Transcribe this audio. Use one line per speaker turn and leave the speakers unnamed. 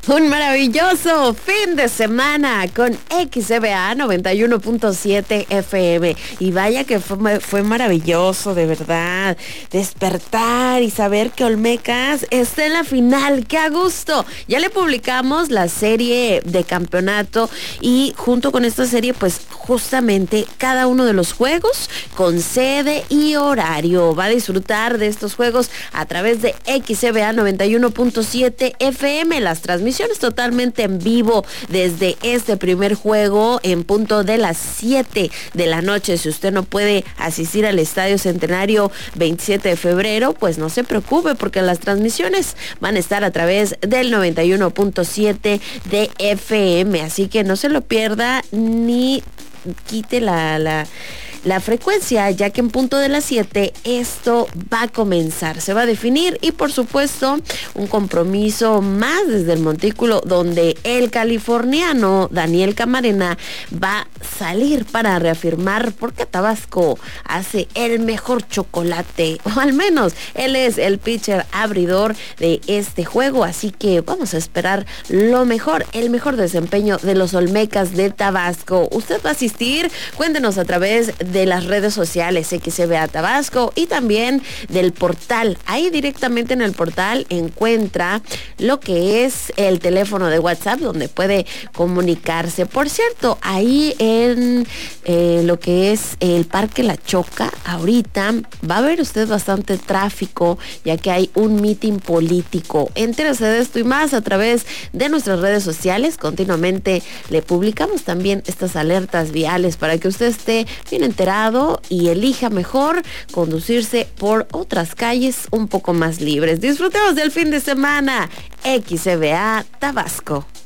Un maravilloso fin de semana con XCBA 91.7 FM. Y vaya que fue maravilloso, de verdad. Despertar y saber que Olmecas está en la final. ¡Qué a gusto! Ya le publicamos la serie de campeonato y junto con esta serie, pues justamente cada uno de los juegos con sede y horario. Va a disfrutar de estos juegos a través de XCBA 91.7 FM. Las transmisiones totalmente en vivo desde este primer juego en punto de las 7 de la noche. Si usted no puede asistir al Estadio Centenario 27 de febrero, pues no se preocupe porque las transmisiones van a estar a través del 91.7 de FM. Así que no se lo pierda ni quite la frecuencia, ya que en punto de las 7 esto va a comenzar, se va a definir y por supuesto un compromiso más desde el montículo donde el californiano Daniel Camarena va a salir para reafirmar por qué Tabasco hace el mejor chocolate, o al menos él es el pitcher abridor de este juego, así que vamos a esperar lo mejor, el mejor desempeño de los Olmecas de Tabasco. ¿Usted va a asistir? Cuéntenos a través de las redes sociales XCBA Tabasco y también del portal. Ahí directamente en el portal encuentra lo que es el teléfono de WhatsApp donde puede comunicarse. Por cierto, ahí en lo que es el Parque La Choca, ahorita va a haber usted bastante tráfico ya que hay un meeting político. Entérese de esto y más a través de nuestras redes sociales. Continuamente le publicamos también estas alertas viales para que usted esté bien enterado y elija mejor conducirse por otras calles un poco más libres. Disfrutemos del fin de semana. XCBA Tabasco.